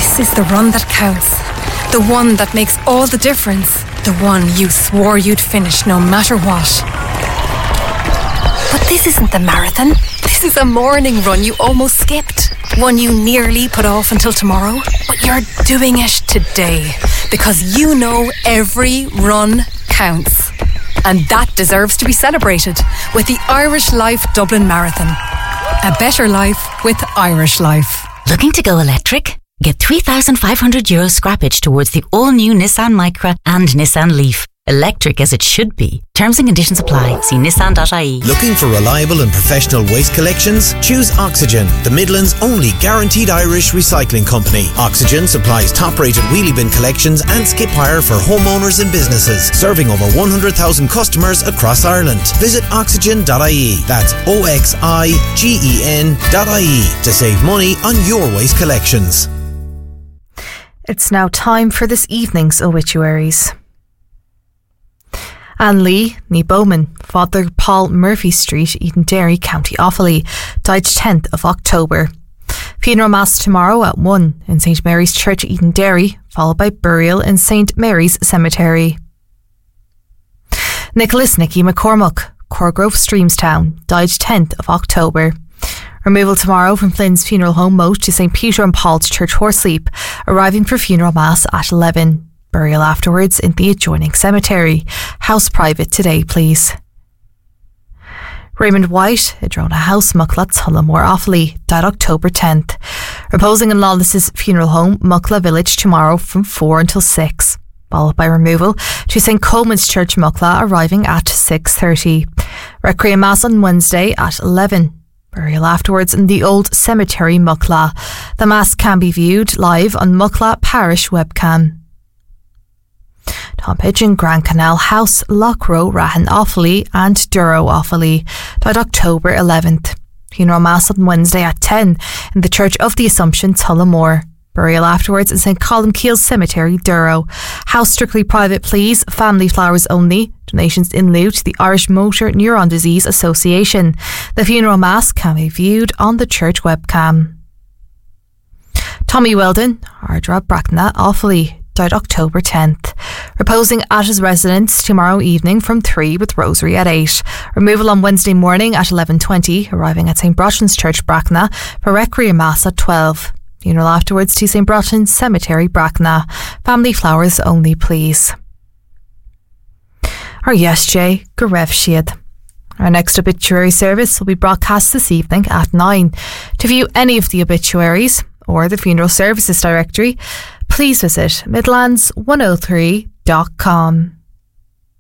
This is the run that counts. The one that makes all the difference. The one you swore you'd finish no matter what. But this isn't the marathon. This is a morning run you almost skipped. One you nearly put off until tomorrow. But you're doing it today. Because you know every run counts. And that deserves to be celebrated with the Irish Life Dublin Marathon. A better life with Irish Life. Looking to go electric? Get €3,500 scrappage towards the all-new Nissan Micra and Nissan Leaf. Electric as it should be. Terms and conditions apply. See nissan.ie. Looking for reliable and professional waste collections? Choose Oxygen, the Midlands' only guaranteed Irish recycling company. Oxygen supplies top-rated wheelie bin collections and skip hire for homeowners and businesses, serving over 100,000 customers across Ireland. Visit oxygen.ie. That's OXIGEN.ie to save money on your waste collections. It's now time for this evening's obituaries. Anne Lee, ní Bowman, Father Paul Murphy Street, Edenderry, County Offaly, died 10th of October. Funeral Mass tomorrow at 1 in St Mary's Church, Edenderry, followed by burial in St Mary's Cemetery. Nicholas Nicky McCormack, Corgrove, Streamstown, died 10th of October. Removal tomorrow from Flynn's Funeral Home Moat to St Peter and Paul's Church, Horsleep, arriving for funeral mass at 11. Burial afterwards in the adjoining cemetery. House private today, please. Raymond White, Idrona House, Muckla, Tullamore, Offaly, died October 10th. Reposing in Lawless's Funeral Home, Muckla Village, tomorrow from 4 until 6. Followed by removal to St Coleman's Church, Muckla, arriving at 6:30. Requiem Mass on Wednesday at 11. Burial afterwards in the Old Cemetery, Muckla. The Mass can be viewed live on Muckla Parish webcam. Tom Pigeon, Grand Canal House, Lochrow, Rahan Offaly and Durrow Offaly, died October 11th. Funeral Mass on Wednesday at 10 in the Church of the Assumption, Tullamore. Burial afterwards in St Columcille Cemetery, Durrow. House strictly private, please. Family flowers only. Donations in lieu to the Irish Motor Neuron Disease Association. The funeral mass can be viewed on the church webcam. Tommy Weldon, Ardra Brackna, Offaly, died October 10th. Reposing at his residence tomorrow evening from 3 with Rosary at 8. Removal on Wednesday morning at 11:20, arriving at St Brotten's Church, Brackna, for Requiem Mass at 12. Funeral afterwards to St Brotten's Cemetery, Brackna. Family flowers only, please. Our yes, Jay, go raibh siad. Our next obituary service will be broadcast this evening at 9. To view any of the obituaries or the funeral services directory, please visit midlands103.com.